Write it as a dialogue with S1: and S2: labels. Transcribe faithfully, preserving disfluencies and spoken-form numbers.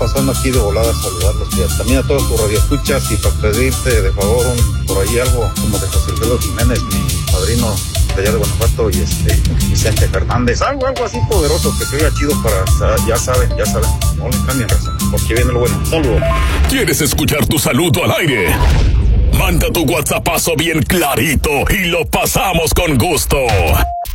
S1: pasando aquí de volada a saludarlos. Y también a todos tus radioescuchas y para pedirte de favor un, por ahí algo como de José Alfredo Jiménez, mi padrino de allá de Guanajuato, y este Vicente Fernández, algo, algo así poderoso que se oiga chido para, ya saben, ya saben, no le cambien razón, porque viene lo bueno. Saludos.
S2: ¿Quieres escuchar tu saludo al aire? Manda tu WhatsAppazo bien clarito y lo pasamos con gusto.